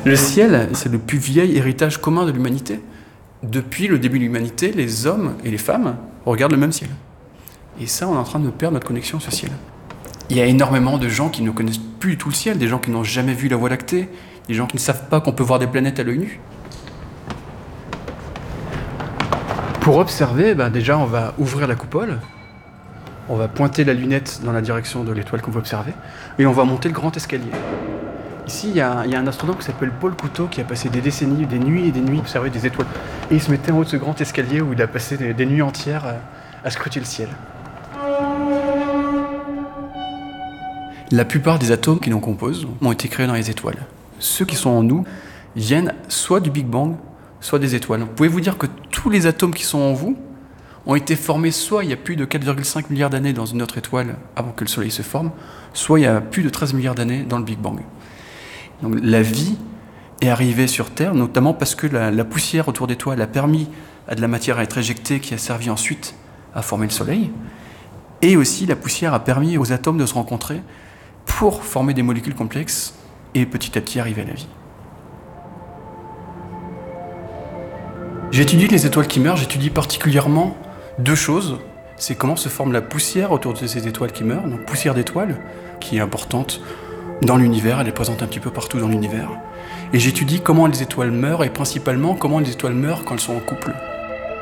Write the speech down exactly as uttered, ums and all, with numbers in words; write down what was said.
Le ciel, c'est le plus vieil héritage commun de l'humanité. Depuis le début de l'humanité, les hommes et les femmes regardent le même ciel. Et ça, on est en train de perdre notre connexion sur ce ciel. Il y a énormément de gens qui ne connaissent plus du tout le ciel, des gens qui n'ont jamais vu la Voie lactée, des gens qui ne savent pas qu'on peut voir des planètes à l'œil nu. Pour observer, ben déjà on va ouvrir la coupole, on va pointer la lunette dans la direction de l'étoile qu'on veut observer, et on va monter le grand escalier. Ici, il y, a, il y a un astronome qui s'appelle Paul Couteau qui a passé des décennies, des nuits et des nuits à observer des étoiles. Et il se mettait en haut de ce grand escalier où il a passé des, des nuits entières à, à scruter le ciel. La plupart des atomes qui nous composent ont été créés dans les étoiles. Ceux qui sont en nous viennent soit du Big Bang, soit des étoiles. Vous pouvez vous dire que tous les atomes qui sont en vous ont été formés soit il y a plus de quatre virgule cinq milliards d'années dans une autre étoile avant que le Soleil se forme, soit il y a plus de treize milliards d'années dans le Big Bang. Donc la vie est arrivée sur Terre, notamment parce que la, la poussière autour d'étoiles a permis à de la matière à être éjectée qui a servi ensuite à former le Soleil. Et aussi la poussière a permis aux atomes de se rencontrer pour former des molécules complexes et petit à petit arriver à la vie. J'étudie les étoiles qui meurent, j'étudie particulièrement deux choses. C'est comment se forme la poussière autour de ces étoiles qui meurent, donc poussière d'étoiles, qui est importante dans l'univers, elle est présente un petit peu partout dans l'univers. Et j'étudie comment les étoiles meurent, et principalement comment les étoiles meurent quand elles sont en couple.